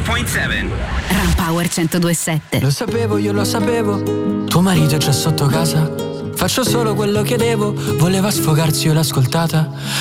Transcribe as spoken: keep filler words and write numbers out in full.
point seven. Ram Power centodue e sette. Lo sapevo, io lo sapevo. Tuo marito è già sotto casa. Faccio solo quello che devo. Voleva sfogarsi, io l'ho ascoltata.